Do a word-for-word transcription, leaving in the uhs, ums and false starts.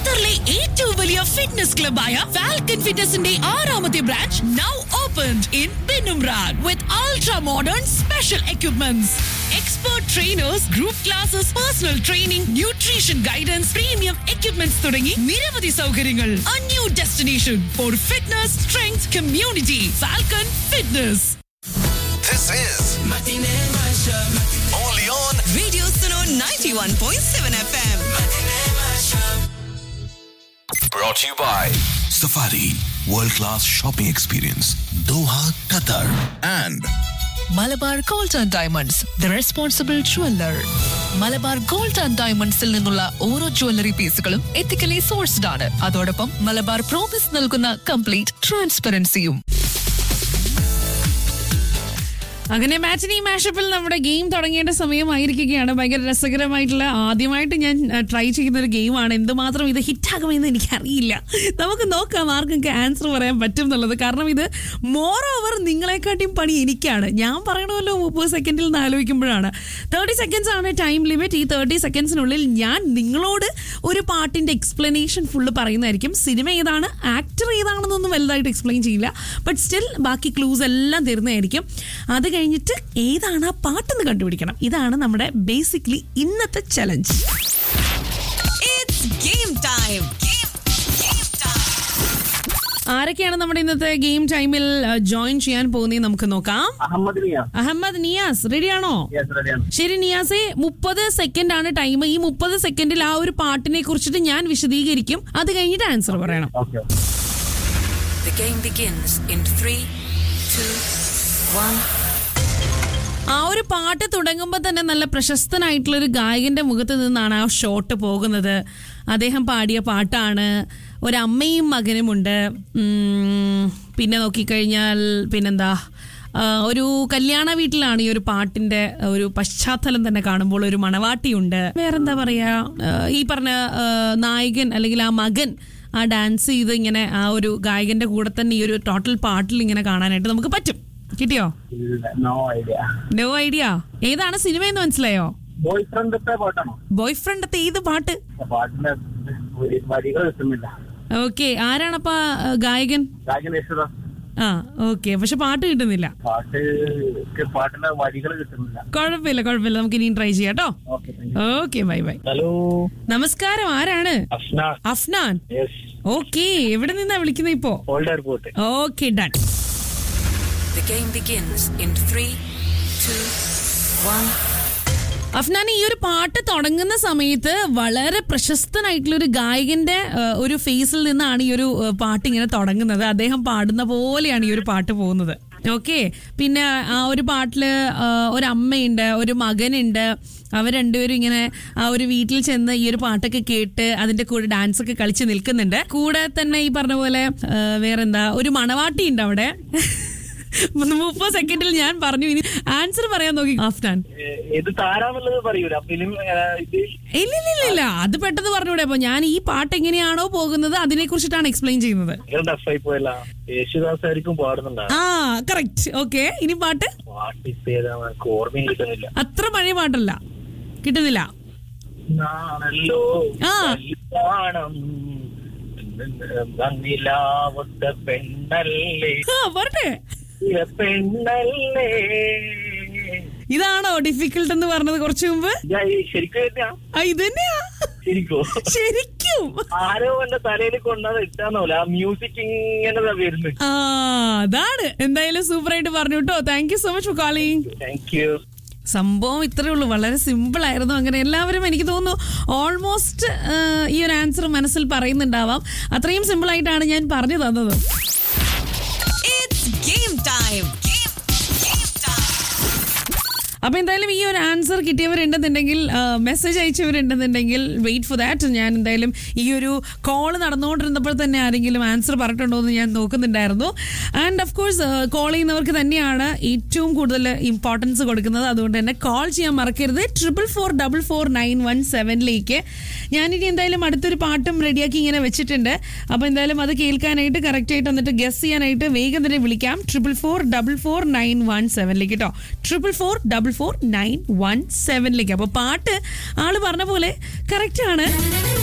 ഖത്തറിലെ ഏറ്റവും വലിയ ഫിറ്റ്നസ് ക്ലബായ ഫാൽക്കൺ ഫിറ്റ്നസിന്റെ ആറാമത്തെ branch now opened in ബിനുംറാൻ with ultra modern special equipments. Expert trainers, group classes, personal training, nutrition guidance, premium equipments തുടങ്ങി നിരവധി സൗകര്യങ്ങൾ. A new destination for fitness, strength, community. Falcon Fitness. This is only on Radio Suno ninety-one point seven F M. Brought to you by Safari World Class Shopping Experience, Doha, Qatar, and Malabar gold and diamonds the responsible jeweller. Malabar gold and ഡയമണ്ട്സിൽ നിന്നുള്ള ഓരോ jewellery പീസുകളും ethically sourced ആണ്. അതോടൊപ്പം Malabar promise നൽകുന്ന complete ട്രാൻസ്പെറൻസിയും. അങ്ങനെ മാറ്റിനി മാഷപ്പിൽ നമ്മുടെ game തുടങ്ങേണ്ട സമയമായിരിക്കുകയാണ്. ഭയങ്കര രസകരമായിട്ടുള്ള ആദ്യമായിട്ട് ഞാൻ ട്രൈ ചെയ്യുന്ന ഒരു ഗെയിമാണ്. എന്തുമാത്രം ഇത് ഹിറ്റാകുമെന്ന് എനിക്കറിയില്ല. നമുക്ക് നോക്കാം ആർക്കൊക്കെ ആൻസർ പറയാൻ പറ്റും എന്നുള്ളത്. കാരണം ഇത് മോർ ഓവർ നിങ്ങളെക്കാട്ടിയും പണി എനിക്കാണ്. ഞാൻ പറയണമല്ലോ മുപ്പത് സെക്കൻഡിൽ നിന്ന് ആലോചിക്കുമ്പോഴാണ്. തേർട്ടി സെക്കൻഡ്സ് ആണ് ടൈം ലിമിറ്റ്. ഈ തേർട്ടി സെക്കൻഡ്സിനുള്ളിൽ ഞാൻ നിങ്ങളോട് ഒരു പാട്ടിന്റെ എക്സ്പ്ലനേഷൻ ഫുള്ള് പറയുന്നതായിരിക്കും. സിനിമ ഏതാണ്, ആക്ടർ ഏതാണെന്നൊന്നും വലുതായിട്ട് എക്സ്പ്ലെയിൻ ചെയ്യില്ല. ബട്ട് സ്റ്റിൽ ബാക്കി ക്ലൂസ് എല്ലാം തരുന്നതായിരിക്കും. അത് കഴിഞ്ഞിട്ട് ഏതാണ് ആ പാട്ടെന്ന് കണ്ടുപിടിക്കണം. ഇതാണ് നമ്മുടെ ബേസിക്കലി ഇന്നത്തെ ചലഞ്ച്. ആരൊക്കെയാണ് നമ്മുടെ ഇന്നത്തെ ഗെയിം ടൈമിൽ ജോയിൻ ചെയ്യാൻ പോകുന്നത് നമുക്ക് നോക്കാം. അഹമ്മദ് നിയാസ് റെഡിയാണോ? ശരി നിയാസെ, മുപ്പത് സെക്കൻഡ് ആണ് ടൈം. ഈ മുപ്പത് സെക്കൻഡിൽ ആ ഒരു പാട്ടിനെ കുറിച്ചിട്ട് ഞാൻ വിശദീകരിക്കും. അത് കഴിഞ്ഞിട്ട് ആൻസർ പറയണം. The game begins in three, two, one. ആ ഒരു പാട്ട് തുടങ്ങുമ്പോൾ തന്നെ നല്ല പ്രശസ്തനായിട്ടുള്ള ഒരു ഗായകന്റെ മുഖത്ത് നിന്നാണ് ആ ഷോട്ട് പോകുന്നത്. അദ്ദേഹം പാടിയ പാട്ടാണ്. ഒരമ്മയും മകനുമുണ്ട്. പിന്നെ നോക്കിക്കഴിഞ്ഞാൽ പിന്നെന്താ, ഒരു കല്യാണ വീട്ടിലാണ് ഈ ഒരു പാട്ടിന്റെ ഒരു പശ്ചാത്തലം തന്നെ കാണുമ്പോൾ. ഒരു മണവാട്ടിയുണ്ട്. വേറെന്താ പറയാ, ഈ പറഞ്ഞ നായകൻ അല്ലെങ്കിൽ ആ മകൻ ആ ഡാൻസ് ചെയ്ത് ഇങ്ങനെ ആ ഒരു ഗായകന്റെ കൂടെ തന്നെ ഈ ഒരു ടോട്ടൽ പാട്ടിൽ ഇങ്ങനെ കാണാനായിട്ട് നമുക്ക് പറ്റും. കിട്ടിയോ? No idea. No idea. ഏതാണ് സിനിമ എന്ന് മനസ്സിലായോ? ബോയ് ഫ്രണ്ടത്തെ പാട്ടാണോ? ബോയ് ഫ്രണ്ടത്തെ ഏത് പാട്ട്? പാട്ടിന്റെ വരികൾ കിട്ടുന്നില്ല. ഓക്കെ, ആരാണപ്പ ഗായകൻ? ഗായകൻ യേശുദാസ്. ആ ഓക്കെ, പക്ഷെ പാട്ട് കിട്ടുന്നില്ല. പാട്ട് പാട്ടിന്റെ വരികൾ കിട്ടുന്നില്ല. കുഴപ്പമില്ല കുഴപ്പമില്ല, നമുക്ക് ഇനിയും ട്രൈ ചെയ്യാം കേട്ടോ. Okay, bye bye. ഹലോ, നമസ്കാരം. ആരാണ്? അഫ്നാൻ. അഫ്നാൻ. ഓക്കെ, എവിടെ നിന്നാ വിളിക്കുന്നത് ഇപ്പോ? Old airport. Okay, done. The game begins in three, two, one. Afnan, ഈ ഒരു പാട്ട് തുടങ്ങുന്ന സമയത്ത് വളരെ പ്രശസ്തനായിട്ടുള്ള ഒരു ഗായകന്റെ ഒരു ഫേസിൽ നിന്നാണ് ഈ ഒരു പാട്ട് ഇങ്ങനെ തുടങ്ങുന്നത്. അദ്ദേഹം പാടുന്ന പോലെയാണ് ഈ ഒരു പാട്ട് പോകുന്നത്. ഓക്കെ, പിന്നെ ആ ഒരു പാട്ടില് ഒരമ്മയുണ്ട്, ഒരു മകനുണ്ട്. അവർ രണ്ടുപേരും ഇങ്ങനെ ആ ഒരു വീട്ടിൽ ചെന്ന് ഈ ഒരു പാട്ടൊക്കെ കേട്ട് അതിന്റെ കൂടെ ഡാൻസ് ഒക്കെ കളിച്ച് നിൽക്കുന്നുണ്ട്. കൂടെ തന്നെ ഈ പറഞ്ഞ പോലെ വേറെന്താ, ഒരു മണവാട്ടി ഉണ്ട് അവിടെ. മുപ്പത് സെക്കൻഡിൽ ഞാൻ പറഞ്ഞു. ഇനി ആൻസർ പറയാൻ നോക്കി അഫ്നാൻ. ഇല്ല, അത് പെട്ടെന്ന് പറഞ്ഞൂടെ. അപ്പൊ ഞാൻ ഈ പാട്ട് എങ്ങനെയാണോ പോകുന്നത് അതിനെ കുറിച്ചിട്ടാണ് എക്സ്പ്ലെയിൻ ചെയ്യുന്നത്. ആ കറക്റ്റ്. ഓക്കെ, ഇനി പാട്ട് അത്ര പഴയ പാട്ടല്ല, കിട്ടുന്നില്ല. ആ പറഞ്ഞേ, ഇതാണോ ഡിഫിക്കൽട്ട് എന്ന് പറഞ്ഞത് കുറച്ചു മുമ്പ്? ഇത് തന്നെയാ ശരിക്കും. ആരോ എന്റെ തലയിൽ കൊണ്ടത് ഇട്ടാന്നോല മ്യൂസിക് ഇങ്ങനെ വരുന്നത്. ആ അതാണ്. എന്തായാലും സൂപ്പർ ആയിട്ട് പറഞ്ഞു കേട്ടോ. Thank you so much for calling. Thank you. സംഭവം ഇത്രയേ ഉള്ളൂ, വളരെ സിമ്പിൾ ആയിരുന്നു. അങ്ങനെ എല്ലാവരും എനിക്ക് തോന്നുന്നു ഓൾമോസ്റ്റ് ഈ ഒരു ആൻസർ മനസ്സിൽ പറയുന്നുണ്ടാവാം. അത്രയും സിമ്പിൾ ആയിട്ടാണ് ഞാൻ പറഞ്ഞു തന്നത്. അപ്പൊ എന്തായാലും ഈ ഒരു answer കിട്ടിയവരുണ്ടെന്നുണ്ടെങ്കിൽ, message അയച്ചവരുണ്ടെന്നുണ്ടെങ്കിൽ wait for that. ഞാൻ എന്തായാലും ഈ ഒരു കോൾ നടന്നുകൊണ്ടിരുന്നപ്പോൾ തന്നെ ആരെങ്കിലും ആൻസർ പറഞ്ഞിട്ടുണ്ടോ എന്ന് ഞാൻ നോക്കുന്നുണ്ടായിരുന്നു. ആൻഡ് ഓഫ് കോഴ്സ് കോൾ ചെയ്യുന്നവർക്ക് തന്നെയാണ് ഏറ്റവും കൂടുതൽ ഇമ്പോർട്ടൻസ് കൊടുക്കുന്നത്. അതുകൊണ്ട് തന്നെ കോൾ ചെയ്യാൻ മറക്കരുത്. Triple four double four nine one സെവനിലേക്ക്. ഞാനിനി എന്തായാലും അടുത്തൊരു പാട്ടും റെഡിയാക്കി ഇങ്ങനെ വെച്ചിട്ടുണ്ട്. അപ്പോൾ എന്തായാലും അത് കേൾക്കാനായിട്ട് കറക്റ്റായിട്ട് വന്നിട്ട് ഗസ് ചെയ്യാനായിട്ട് വേഗം തന്നെ വിളിക്കാം. Triple four double four nine one സെവനിലേക്ക് കേട്ടോ. Triple four double four nine one സെവനിലേക്ക്. അപ്പോൾ പാട്ട് ആള് പറഞ്ഞ പോലെ കറക്റ്റ് ആണ്.